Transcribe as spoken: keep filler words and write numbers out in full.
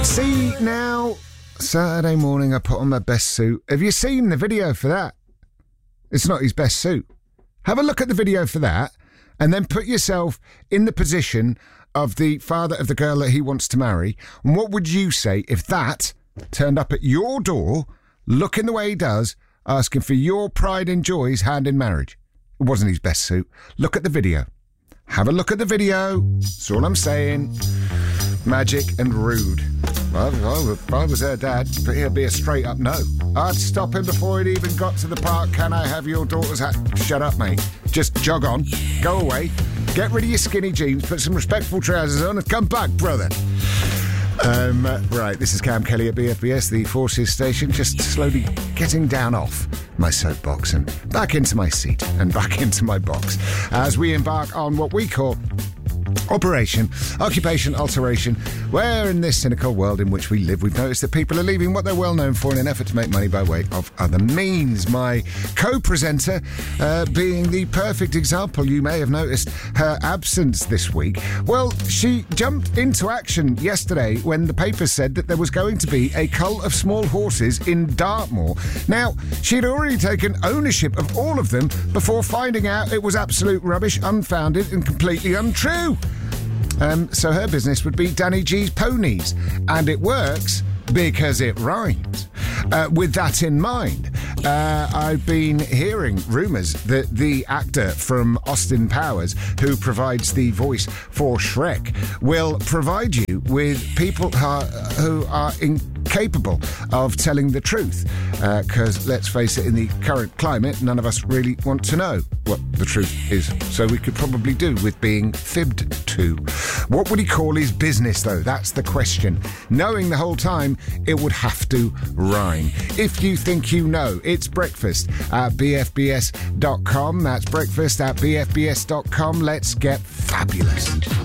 See, now, Saturday morning I put on my best suit. Have you seen the video for that? It's not his best suit. Have a look at the video for that and then put yourself in the position of the father of the girl that he wants to marry. And what would you say if that turned up at your door, looking the way he does, asking for your pride and joy's hand in marriage? It wasn't his best suit. Look at the video. Have a look at the video. That's all I'm saying. Magic and rude. Well, if I was her dad, but he'd be a straight up no. I'd stop him before he'd even got to the park. Can I have your daughter's hat? Shut up, mate. Just jog on. Go away. Get rid of your skinny jeans, put some respectful trousers on and come back, brother. Um, right, this is Cam Kelly at B F B S, the Forces station, just slowly getting down off my soapbox and back into my seat and back into my box as we embark on what we call Operation Occupation Alteration, where in this cynical world in which we live, we've noticed that people are leaving what they're well known for in an effort to make money by way of other means. My co-presenter uh, being the perfect example. You may have noticed her absence this week. Well, she jumped into action yesterday when the paper said that there was going to be a cull of small horses in Dartmoor. Now, she'd already taken ownership of all of them before finding out it was absolute rubbish, unfounded and completely untrue. Um, so her business would be Danny G's Ponies, and it works because it rhymes. Uh, with that in mind, uh, I've been hearing rumours that the actor from Austin Powers, who provides the voice for Shrek, will provide you with people who are, who are incapable of telling the truth. Because, uh, let's face it, in the current climate, none of us really want to know what the truth is. So we could probably do with being fibbed to. What would he call his business, though? That's the question. Knowing the whole time, it would have to rhyme. If you think you know, it's breakfast at b f b s dot com. That's breakfast at b f b s dot com. Let's get fabulous.